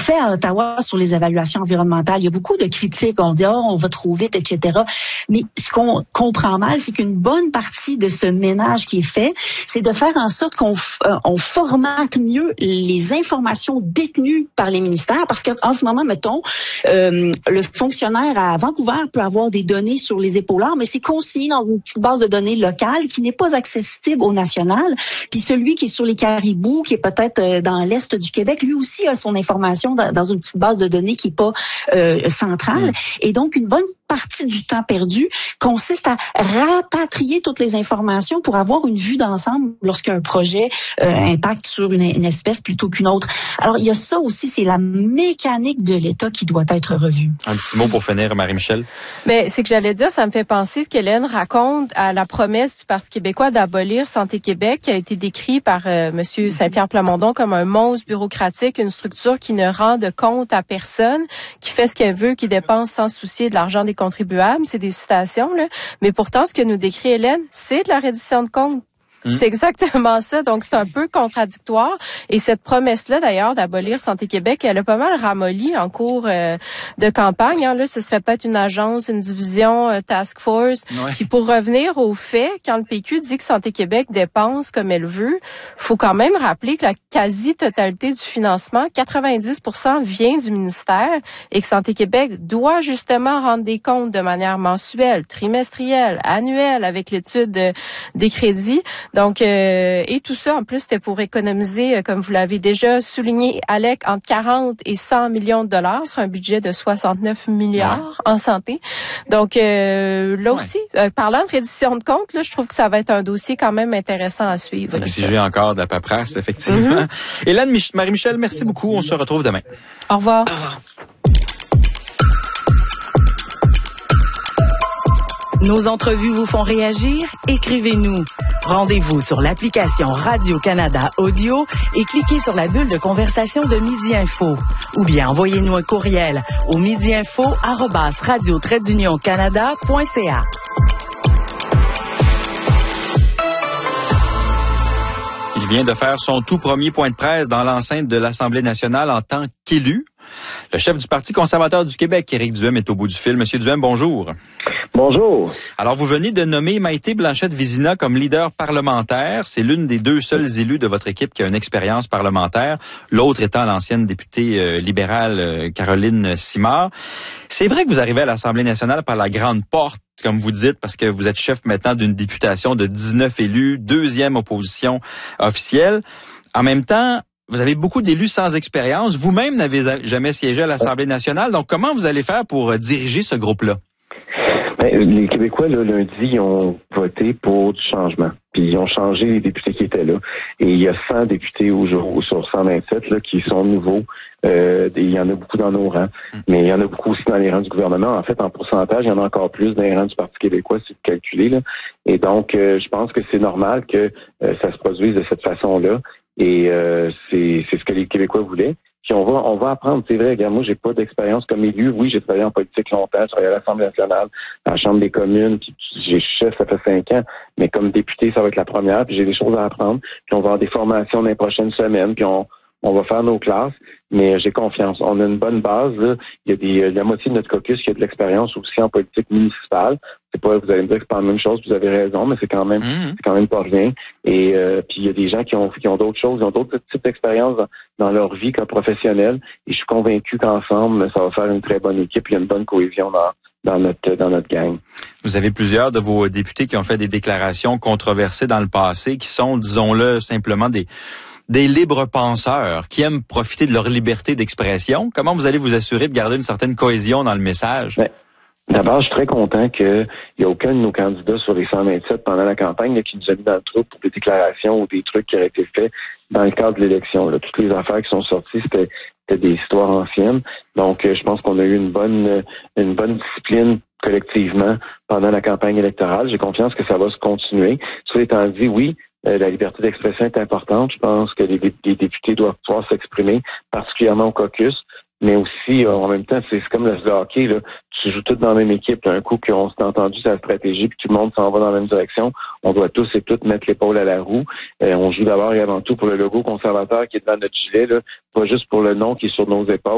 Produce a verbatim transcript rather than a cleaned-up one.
fait à Ottawa sur les évaluations environnementales. Il y a beaucoup de critiques, on dit oh, on va trop vite, et cetera. Mais ce qu'on comprend mal, c'est qu'une bonne partie de ce ménage qui est fait, c'est de faire en sorte qu'on euh, on formate mieux les informations détenues par les ministères, parce qu'en ce moment, mettons, euh, le fonctionnaire à Vancouver peut avoir des données sur les épaulards, mais c'est consigné dans une petite base de données locale qui n'est pas accessible au national. Puis celui qui est sur les Caribous, qui est peut-être dans l'est du Québec, lui aussi a son information dans, dans une petite base de données qui n'est pas euh, centrale. Mmh. Et donc, une bonne partie du temps perdu consiste à rapatrier toutes les informations pour avoir une vue d'ensemble lorsqu'un projet euh, impacte sur une, une espèce plutôt qu'une autre. Alors, il y a ça aussi, c'est la mécanique de l'État qui doit être revue. Un petit mot pour finir, Marie-Michel. Mais c'est que j'allais dire, ça me fait penser ce qu'Hélène raconte à la promesse du Parti québécois d'abolir Santé Québec, qui a été décrit par euh, M. Saint-Pierre Plamondon comme un monstre bureaucratique, une structure qui ne rend de compte à personne, qui fait ce qu'elle veut, qui dépense sans soucier de l'argent des contribuables. C'est des citations, là. Mais pourtant, ce que nous décrit Hélène, c'est de la reddition de comptes. Mmh. C'est exactement ça. Donc, c'est un peu contradictoire. Et cette promesse-là, d'ailleurs, d'abolir Santé Québec, elle a pas mal ramolli en cours euh, de campagne. Hein. Là, ce serait peut-être une agence, une division, euh, task force. Ouais. Puis pour revenir aux faits, quand le P Q dit que Santé Québec dépense comme elle veut, faut quand même rappeler que la quasi-totalité du financement, quatre-vingt-dix pour cent vient du ministère et que Santé Québec doit justement rendre des comptes de manière mensuelle, trimestrielle, annuelle avec l'étude de, des crédits. Donc, euh, et tout ça, en plus, c'était pour économiser, euh, comme vous l'avez déjà souligné, Alec, entre quarante et cent millions de dollars sur un budget de soixante-neuf milliards ouais. en santé. Donc, euh, là ouais. aussi, euh, parlant de reddition de comptes, là, je trouve que ça va être un dossier quand même intéressant à suivre. Si j'ai encore de la paperasse, effectivement. Mm-hmm. Hélène, Mich- Marie-Michel, merci beaucoup. On se retrouve demain. Au revoir. Au revoir. Nos entrevues vous font réagir? Écrivez-nous. Rendez-vous sur l'application Radio-Canada Audio et cliquez sur la bulle de conversation de Midi Info. Ou bien envoyez-nous un courriel au midiinfo arobase radio trait d'union canada point c a. Il vient de faire son tout premier point de presse dans l'enceinte de l'Assemblée nationale en tant qu'élu. Le chef du Parti conservateur du Québec, Éric Duhem, est au bout du fil. Monsieur Duhem, bonjour. Bonjour. Alors, vous venez de nommer Maïté Blanchette-Vizina comme leader parlementaire. C'est l'une des deux seuls élus de votre équipe qui a une expérience parlementaire, l'autre étant l'ancienne députée euh, libérale euh, Caroline Simard. C'est vrai que vous arrivez à l'Assemblée nationale par la grande porte, comme vous dites, parce que vous êtes chef maintenant d'une députation de dix-neuf élus, deuxième opposition officielle. En même temps, vous avez beaucoup d'élus sans expérience. Vous-même n'avez jamais siégé à l'Assemblée nationale. Donc, comment vous allez faire pour diriger ce groupe-là? Ben, les Québécois, là, lundi, ils ont voté pour du changement. Puis ils ont changé les députés qui étaient là. Et il y a cent députés aujourd'hui sur cent vingt-sept là, qui sont nouveaux. Euh, il y en a beaucoup dans nos rangs. Mais il y en a beaucoup aussi dans les rangs du gouvernement. En fait, en pourcentage, il y en a encore plus dans les rangs du Parti québécois, si vous calculez. Là. Et donc, euh, je pense que c'est normal que euh, ça se produise de cette façon-là. Et euh, c'est, c'est ce que les Québécois voulaient. Puis on va on va apprendre, c'est vrai, regarde, moi j'ai pas d'expérience comme élu. Oui, j'ai travaillé en politique longtemps, j'ai travaillé à l'Assemblée nationale, à la Chambre des communes, puis j'ai chef, ça fait cinq ans, mais comme député, ça va être la première, puis j'ai des choses à apprendre, puis on va avoir des formations dans les prochaines semaines, puis on on va faire nos classes, mais j'ai confiance. On a une bonne base, là. Il y a des la moitié de notre caucus qui a de l'expérience aussi en politique municipale. C'est pas, vous allez me dire que c'est pas la même chose, vous avez raison, mais c'est quand même, mmh. c'est quand même pas rien. Et euh, puis il y a des gens qui ont qui ont d'autres choses, qui ont d'autres types d'expériences dans, dans leur vie comme professionnels. Et je suis convaincu qu'ensemble, ça va faire une très bonne équipe. Il y a une bonne cohésion dans dans notre dans notre gang. Vous avez plusieurs de vos députés qui ont fait des déclarations controversées dans le passé, qui sont, disons-le, simplement des des libres penseurs qui aiment profiter de leur liberté d'expression. Comment vous allez vous assurer de garder une certaine cohésion dans le message? Ben, d'abord, je suis très content qu'il n'y a aucun de nos candidats sur les cent vingt-sept pendant la campagne là, qui nous a mis dans le trou pour des déclarations ou des trucs qui auraient été faits dans le cadre de l'élection. Là. Toutes les affaires qui sont sorties, c'était, c'était des histoires anciennes. Donc, je pense qu'on a eu une bonne, une bonne discipline collectivement pendant la campagne électorale. J'ai confiance que ça va se continuer. Cela étant dit, oui, Euh, la liberté d'expression est importante. Je pense que les, les députés doivent pouvoir s'exprimer, particulièrement au caucus, mais aussi, euh, en même temps, c'est, c'est comme le hockey, là. Tu joues tous dans la même équipe. D'un coup, qu'on s'est entendu sur la stratégie, puis tout le monde s'en va dans la même direction. On doit tous et toutes mettre l'épaule à la roue. Euh, on joue d'abord et avant tout pour le logo conservateur qui est dans notre gilet, là, pas juste pour le nom qui est sur nos épaules.